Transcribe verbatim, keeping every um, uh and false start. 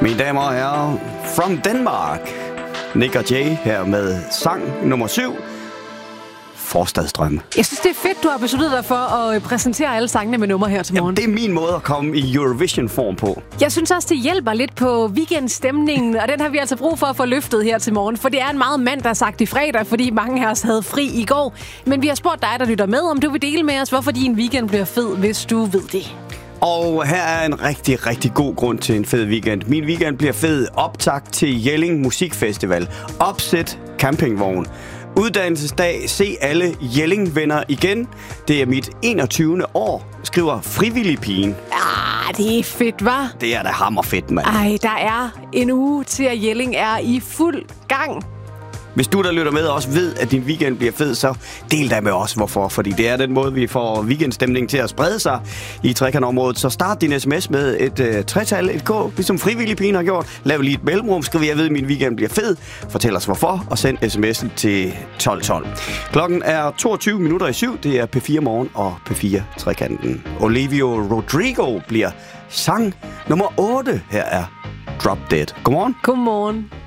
Mine damer og herrer, from Denmark, Nick og Jay her med sang nummer syv, Forstadsdrømme. Jeg synes, det er fedt, du har besluttet dig for at præsentere alle sangene med nummer her til morgen. Jamen, det er min måde at komme i Eurovision-form på. Jeg synes også, det hjælper lidt på weekendstemningen, og den har vi altså brug for at få løftet her til morgen. For det er en meget mandagsagtig fredag, fordi mange af os havde fri i går. Men vi har spurgt dig, der lytter med, om du vil dele med os, hvorfor din weekend bliver fed, hvis du ved det. Og her er en rigtig, rigtig god grund til en fed weekend. Min weekend bliver fed. Optakt til Jelling Musikfestival. Opsæt campingvogn. Uddannelsesdag. Se alle Jelling-venner igen. Det er mit enogtyvende år, skriver frivillig pigen. Ah, det er fedt, hva'? Det er da hammerfedt, mand. Ej, der er en uge til, at Jelling er i fuld gang. Hvis du, der lytter med, også ved, at din weekend bliver fed, så del dig med os, hvorfor. Fordi det er den måde, vi får weekendstemningen til at sprede sig i trekantområdet. Så start din sms med et uh, tretal, et K, ligesom frivillig pigen har gjort. Lav lige et mellemrum, skriv, jeg ved, at min weekend bliver fed. Fortæl os hvorfor, og send sms'en til tolv tolv. Klokken er toogtyve minutter i syv. Det er P fire Morgen og P fire Trekanten. Olivia Rodrigo bliver sang nummer otte. Her er Drop Dead. Godmorgen. Godmorgen.